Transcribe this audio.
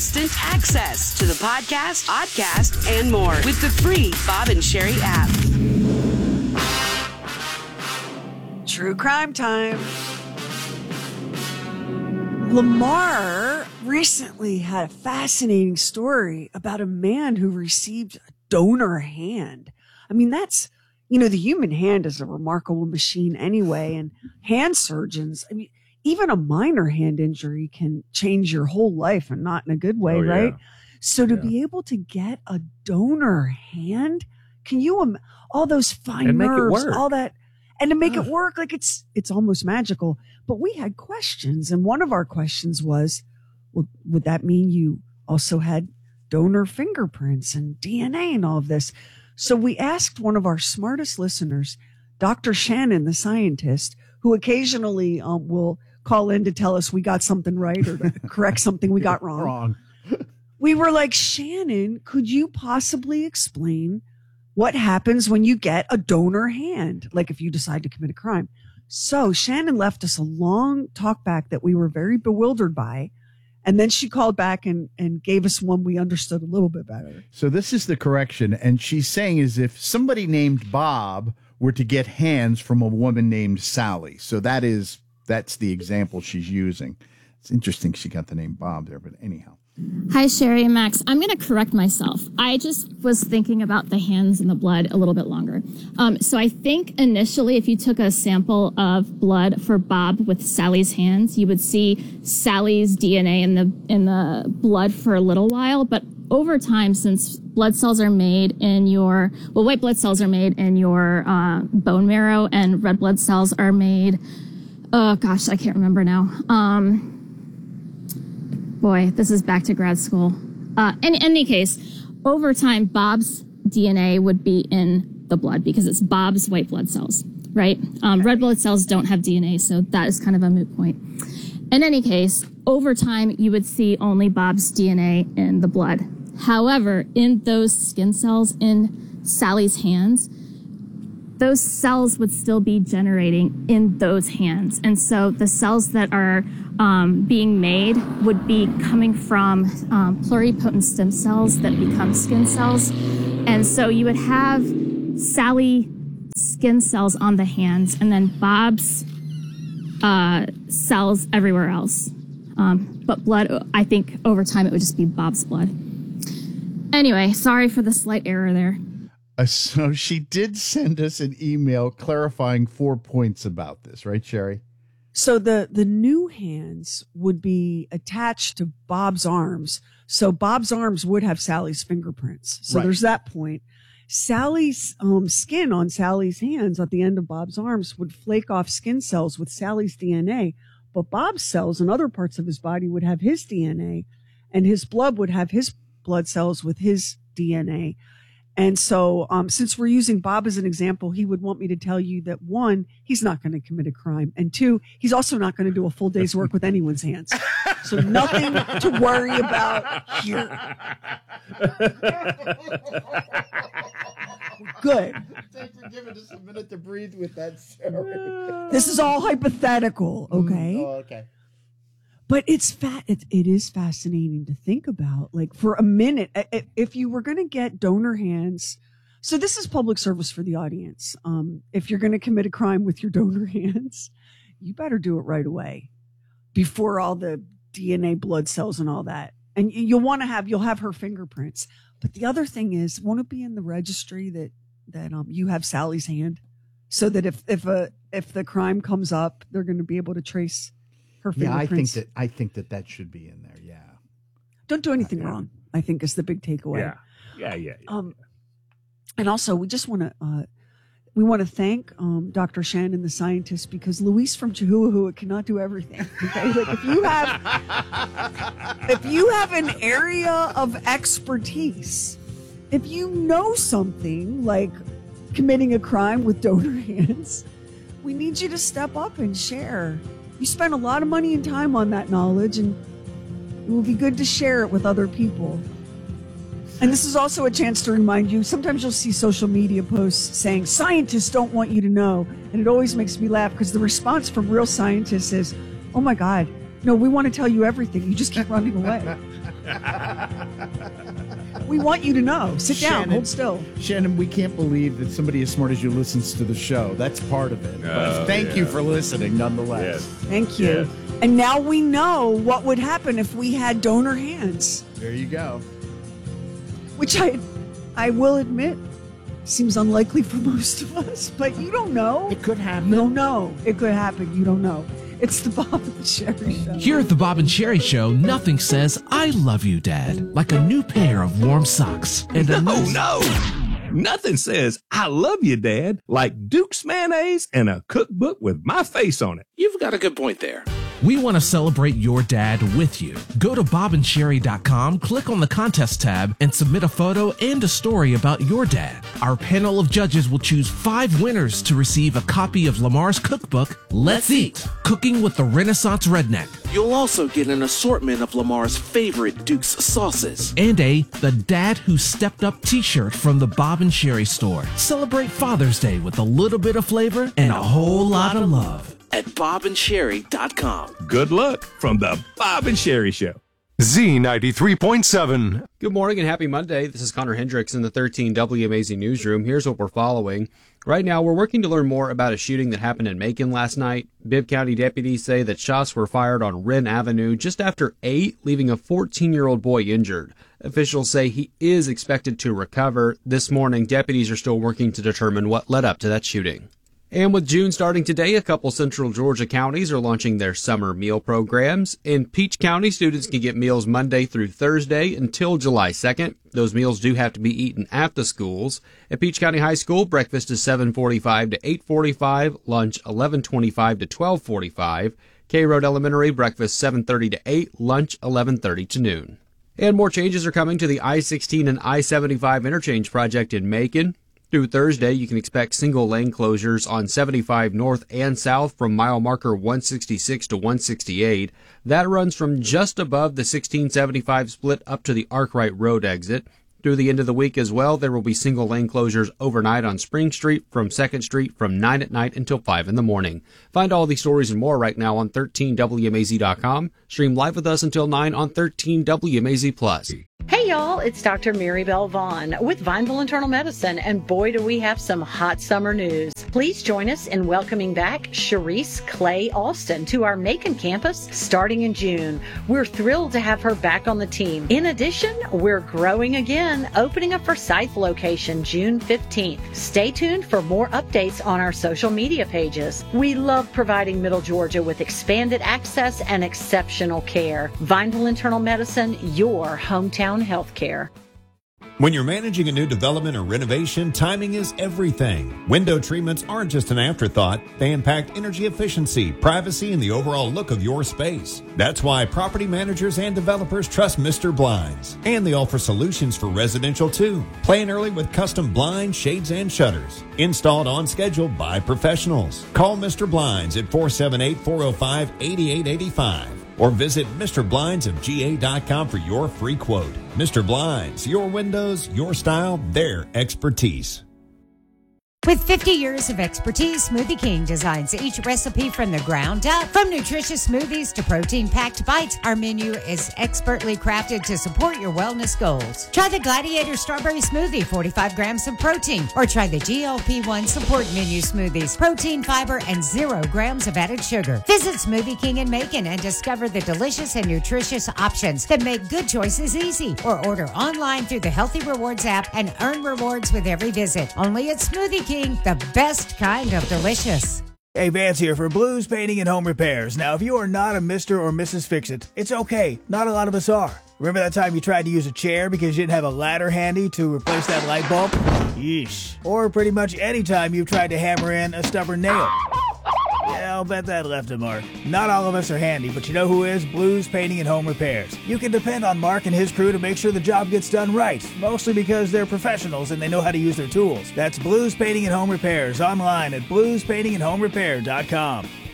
instant access to the podcast, Oddcast, and more with the free Bob and Sheri app. True crime time. Lamar recently had a fascinating story about a man who received a donor hand. I mean, that's, the human hand is a remarkable machine anyway, and hand surgeons, even a minor hand injury can change your whole life, and not in a good way, right? So to be able to get a donor hand, can you, all those fine nerves, all that, and to make it work, like it's almost magical. But we had questions, and one of our questions was, well, would that mean you also had donor fingerprints and DNA and all of this? So we asked one of our smartest listeners, Dr. Shannon, the scientist, who occasionally will call in to tell us we got something right or to correct something we got wrong. We were like, Shannon, could you possibly explain what happens when you get a donor hand? Like if you decide to commit a crime. So Shannon left us a long talk back that we were very bewildered by. And then she called back and gave us one we understood a little bit better. So this is the correction. And she's saying is if somebody named Bob were to get hands from a woman named Sally. So that's the example she's using. It's interesting she got the name Bob there, but anyhow. Hi, Sheri and Max. I'm going to correct myself. I just was thinking about the hands and the blood a little bit longer. So I think initially if you took a sample of blood for Bob with Sally's hands, you would see Sally's DNA in the blood for a little while. But over time, since blood cells are made in white blood cells are made in your bone marrow and red blood cells are made, I can't remember now. Boy, this is back to grad school. In any case, over time, Bob's DNA would be in the blood because it's Bob's white blood cells, right? Red blood cells don't have DNA, so that is kind of a moot point. In any case, over time, you would see only Bob's DNA in the blood. However, in those skin cells in Sally's hands, those cells would still be generating in those hands. And so the cells that are being made would be coming from pluripotent stem cells that become skin cells. And so you would have Sally skin cells on the hands and then Bob's cells everywhere else. But blood, I think over time it would just be Bob's blood. Anyway, sorry for the slight error there. So she did send us an email clarifying 4 points about this, right, Sheri? So the new hands would be attached to Bob's arms. So Bob's arms would have Sally's fingerprints. So there's that point. Sally's skin on Sally's hands at the end of Bob's arms would flake off skin cells with Sally's DNA. But Bob's cells and other parts of his body would have his DNA, and his blood would have his blood cells with his DNA. And so since we're using Bob as an example, he would want me to tell you that, one, he's not going to commit a crime. And two, he's also not going to do a full day's work with anyone's hands. So nothing to worry about here. Good. Thanks for giving us a minute to breathe with that, Sheri. This is all hypothetical, okay? Okay. But it is fascinating to think about. Like for a minute, if you were going to get donor hands, so this is public service for the audience. If you're going to commit a crime with your donor hands, you better do it right away before all the DNA, blood cells, and all that. And you'll have her fingerprints. But the other thing is, won't it be in the registry that you have Sally's hand, so that if the crime comes up, they're going to be able to trace. Yeah, I think that should be in there. Yeah. Don't do anything wrong, I think, is the big takeaway. Yeah. And also, we just want to thank Dr. Shannon, the scientist, because Luis from Chihuahua cannot do everything. Okay? Like if you have an area of expertise, if you know something like committing a crime with donor hands, we need you to step up and share. You spend a lot of money and time on that knowledge, and it will be good to share it with other people. And this is also a chance to remind you, sometimes you'll see social media posts saying, scientists don't want you to know. And it always makes me laugh because the response from real scientists is, oh my God, no, we want to tell you everything. You just keep running away. We want you to know. Sit down, Shannon, hold still. Shannon, we can't believe that somebody as smart as you listens to the show. That's part of it. But thank you for listening nonetheless. Thank you. Yes. And now we know what would happen if we had donor hands, There you go. which I will admit seems unlikely for most of us, but you don't know. It could happen. You don't know. It could happen. You don't know. It's the Bob and Sherry Show. Here at the Bob and Sherry Show, nothing says "I love you, Dad" like a new pair of warm socks and a nice- No. Nothing says "I love you, Dad" like Duke's mayonnaise and a cookbook with my face on it. You've got a good point there. We want to celebrate your dad with you. Go to bobandsherry.com, click on the contest tab, and submit a photo and a story about your dad. Our panel of judges will choose 5 winners to receive a copy of Lamar's cookbook, Let's Eat, Cooking with the Renaissance Redneck, You'll also get an assortment of Lamar's favorite Duke's sauces. and a The Dad Who Stepped Up t-shirt from the Bob and Sherry store. Celebrate Father's Day with a little bit of flavor and a whole lot of love. At bobandsherry.com. Good luck from the Bob and Sherry Show. Z93.7. Good morning and happy Monday. This is Connor Hendricks in the 13 WMAZ newsroom. Here's what we're following. Right now, we're working to learn more about a shooting that happened in Macon last night. Bibb County deputies say that shots were fired on Wren Avenue just after 8, leaving a 14-year-old boy injured. Officials say he is expected to recover. This morning, deputies are still working to determine what led up to that shooting. And with June starting today, a couple central Georgia counties are launching their summer meal programs. In Peach County, students can get meals Monday through Thursday until July 2nd. Those meals do have to be eaten at the schools. At Peach County High School, breakfast is 7:45 to 8:45, lunch 11:25 to 12:45. K Road Elementary, breakfast 7:30 to 8, lunch 11:30 to noon. And more changes are coming to the I-16 and I-75 interchange project in Macon. Through Thursday, you can expect single lane closures on 75 north and south from mile marker 166 to 168. That runs from just above the 1675 split up to the Arkwright Road exit. Through the end of the week as well, there will be single lane closures overnight on Spring Street from 2nd Street from 9 at night until 5 in the morning. Find all these stories and more right now on 13WMAZ.com. Stream live with us until 9 on 13WMAZ+. Hey y'all, it's Dr. Mary Bell Vaughn with Vineville Internal Medicine, and boy do we have some hot summer news. Please join us in welcoming back Sharice Clay Alston to our Macon campus starting in June. We're thrilled to have her back on the team. In addition, we're growing again, opening a Forsyth location June 15th. Stay tuned for more updates on our social media pages. We love providing Middle Georgia with expanded access and exceptional care. Vineville Internal Medicine, your hometown healthcare. When you're managing a new development or renovation, timing is everything. Window treatments aren't just an afterthought. They impact energy efficiency, privacy, and the overall look of your space. That's why property managers and developers trust Mr. Blinds. And they offer solutions for residential too. Plan early with custom blinds, shades, and shutters. Installed on schedule by professionals. Call Mr. Blinds at 478-405-8885. Or visit MrBlindsofGA.com for your free quote. Mr. Blinds, your windows, your style, their expertise. With 50 years of expertise, Smoothie King designs each recipe from the ground up. From nutritious smoothies to protein-packed bites, our menu is expertly crafted to support your wellness goals. Try the Gladiator Strawberry Smoothie, 45 grams of protein. Or try the GLP-1 Support Menu Smoothies, protein, fiber, and 0 grams of added sugar. Visit Smoothie King in Macon and discover the delicious and nutritious options that make good choices easy. Or order online through the Healthy Rewards app and earn rewards with every visit. Only at Smoothie King, the best kind of delicious. Hey, Vance here for Blues Painting and Home Repairs. Now, if you are not a Mr. or Mrs. Fix-It, it's okay. Not a lot of us are. Remember that time you tried to use a chair because you didn't have a ladder handy to replace that light bulb? Yeesh. Or pretty much any time you've tried to hammer in a stubborn nail. Yeah, I'll bet that left a mark. Not all of us are handy, but you know who is? Blues Painting and Home Repairs. You can depend on Mark and his crew to make sure the job gets done right, mostly because they're professionals and they know how to use their tools. That's Blues Painting and Home Repairs, online at bluespaintingandhomerepair.com.